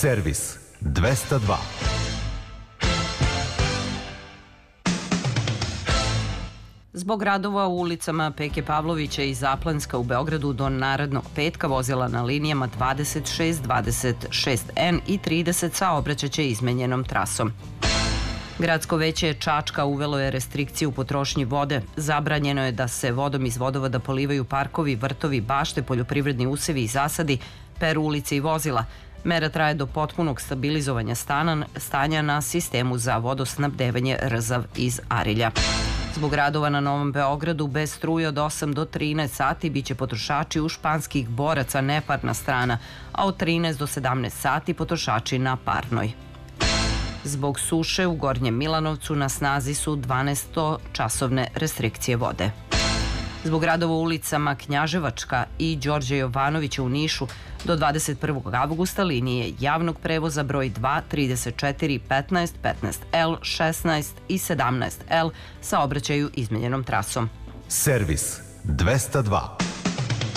Servis 202. Zbog radova u ulicama Peke Pavlovića i Zaplanska u Beogradu do narednog petka vozila na linijama 26, 26N i 30 saobraćaće izmenjenom trasom. Gradsko veće Čačka uvelo je restrikciju u potrošnji vode. Zabranjeno je da se vodom iz vodovoda polivaju parkovi, vrtovi, bašte, poljoprivredni usevi i zasadi, peru ulice i vozila. Mera traje do potpunog stabilizovanja stanja na sistemu za vodosnabdevanje Rzav iz Arilja. Zbog radova na Novom Beogradu bez struje od 8 do 13 sati biće potrošači u Španskih Boraca neparna strana, a od 13 do 17 sati potrošači na parnoj. Zbog suše u Gornjem Milanovcu na snazi su 12-časovne restrikcije vode. Zbog radova u ulicama Knjaževačka i Đorđe Jovanovića u Nišu do 21. avgusta linije javnog prevoza broj 2, 34, 15, 15L, 16 i 17L saobraćaju izmenjenom trasom. Servis 202.